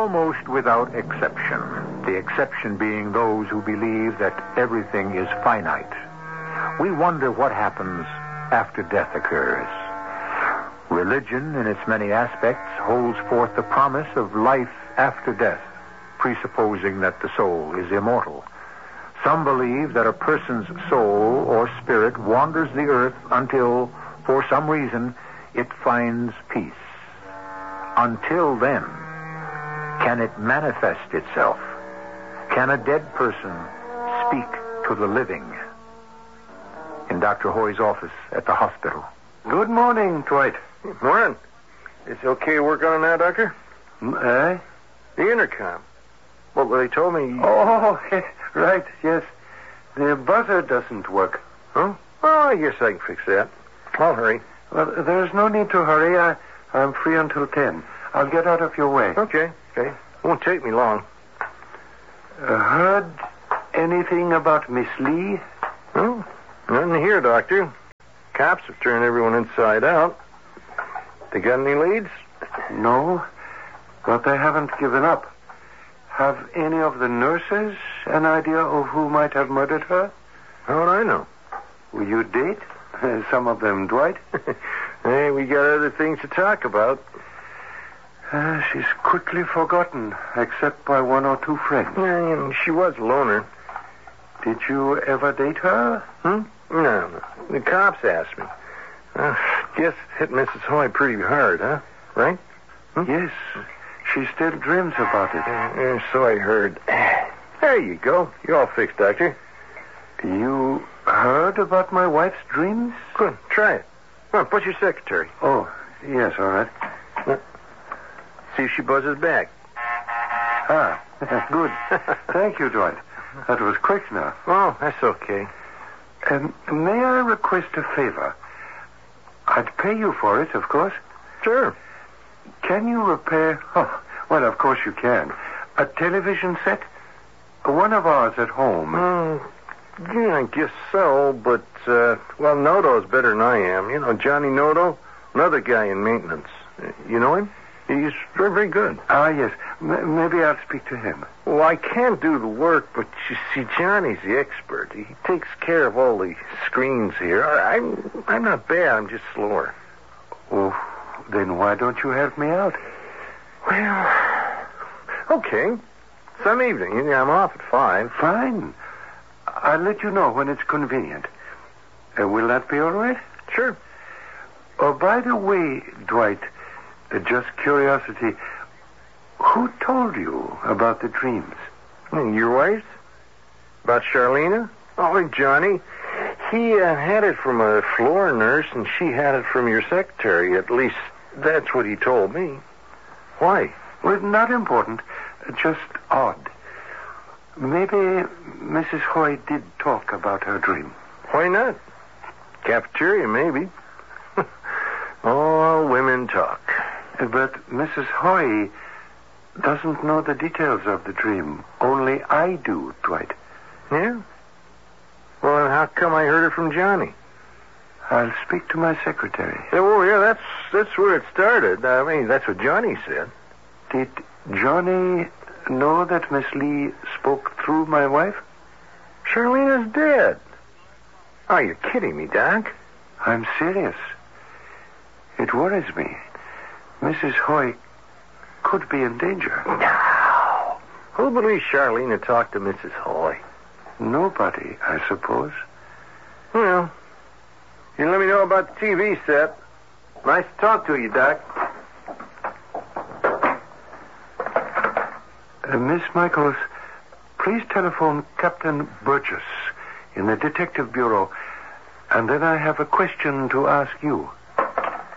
almost without exception, the exception being those who believe that everything is finite. We wonder what happens after death occurs. Religion, in its many aspects, holds forth the promise of life after death, presupposing that the soul is immortal. Some believe that a person's soul or spirit wanders the earth until, for some reason, it finds peace. Until then, can it manifest itself? Can a dead person speak to the living? In Dr. Hoy's office at the hospital. Good morning, Dwight. Morning. Is it okay to work on it now, Doctor? Eh? The intercom. Well, they told me... Oh, right, yes. The buzzer doesn't work. Huh? Oh, I guess I can fix that. I'll hurry. Well, there's no need to hurry. I'm free until 10. I'll get out of your way. Okay. Won't take me long. Heard anything about Miss Lee? No, nothing here, Doctor. Cops have turned everyone inside out. They got any leads? No, but they haven't given up. Have any of the nurses an idea of who might have murdered her? How would I know? Will you date some of them, Dwight? Hey, we got other things to talk about. She's quickly forgotten, except by one or two friends. She was a loner. Did you ever date her? No. The cops asked me. Guess it hit Mrs. Hoy pretty hard, huh? Right? Yes. She still dreams about it. So I heard. There you go. You're all fixed, Doctor. You heard about my wife's dreams? Good. Try it. Come on, push your secretary. Oh, yes, all right. See if she buzzes back. Good. Thank you, Dwight. That was quick now. Oh, that's okay. May I request a favor? I'd pay you for it, of course. Sure. Can you repair... Oh, well, of course you can. A television set? One of ours at home. Yeah, I guess so, but, Nodo's better than I am. You know, Johnny Nodo? Another guy in maintenance. You know him? He's very, very good. Yes. Maybe I'll speak to him. Well, I can't do the work, but you see, Johnny's the expert. He takes care of all the screens here. I'm not bad. I'm just slower. Oh, then why don't you help me out? Well, okay. Some evening. I'm off at 5. Fine. I'll let you know when it's convenient. Will that be all right? Sure. Oh, by the way, Dwight, just curiosity, who told you about the dreams? Your wife? About Charlena? Oh, Johnny. He had it from a floor nurse, and she had it from your secretary. At least, that's what he told me. Why? Well, not important. Just odd. Maybe Mrs. Hoy did talk about her dream. Why not? Cafeteria, maybe. All women talk. But Mrs. Hoy doesn't know the details of the dream. Only I do, Dwight. Yeah? Well, then how come I heard it from Johnny? I'll speak to my secretary. Yeah, that's where it started. I mean, that's what Johnny said. Did Johnny know that Miss Lee spoke through my wife? Charlena's dead. Oh, you're kidding me, Doc. I'm serious. It worries me. Mrs. Hoy could be in danger. No. Who believes Charlena talked to Mrs. Hoy? Nobody, I suppose. Well, you let me know about the TV set. Nice to talk to you, Doc. Miss Michaels, please telephone Captain Burgess in the Detective Bureau, and then I have a question to ask you.